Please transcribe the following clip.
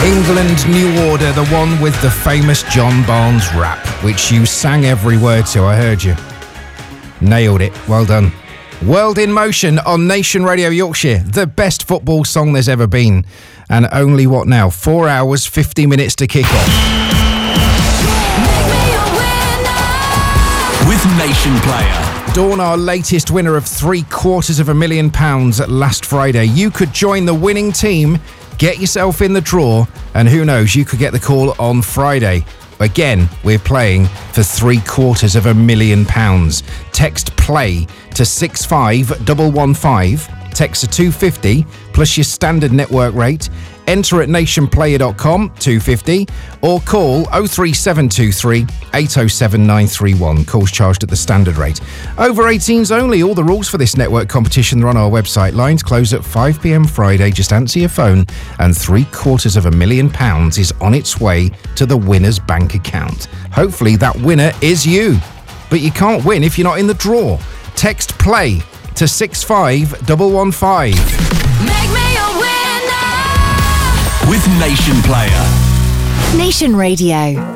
England New Order, the one with the famous John Barnes rap, which you sang every word to, I heard you. Nailed it, well done. World in Motion on Nation Radio Yorkshire, the best football song there's ever been. And only, what now, 4 hours, 50 minutes to kick off. With Nation Player. Dawn, our latest winner of £750,000 last Friday. You could join the winning team, get yourself in the draw, and who knows, you could get the call on Friday. Again, we're playing for £750,000. Text PLAY to 65115. Text to 250 plus your standard network rate. Enter at nationplayer.com, 250, or call 03723 807 931. Calls charged at the standard rate. Over 18s only. All the rules for this network competition are on our website. Lines close at 5 p.m. Friday. Just answer your phone and £750,000 is on its way to the winner's bank account. Hopefully that winner is you. But you can't win if you're not in the draw. Text PLAY to 65115. Make me a winner with Nation Player. Nation Radio.